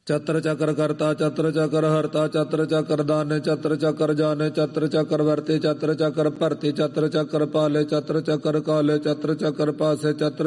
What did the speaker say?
ਚਤਰ ਚੱਕਰ ਕਰਤਾ ਚਤਰ ਚੱਕਰ ਹਰਤਾ ਚਤਰ ਚੱਕਰ ਦਾਨ ਚਤਰ ਚੱਕਰ ਜਾਨ ਚਤਰ ਚੱਕਰ ਵਰਤੇ ਚਤਰ ਚੱਕਰ ਭਰਤੇ ਚਤਰ ਚੱਕਰ ਪਾਲੇ ਚਤਰ ਚੱਕਰ ਕਾਲੇ ਚਤਰ ਚੱਕਰ ਪਾਸੇ ਚਤਰ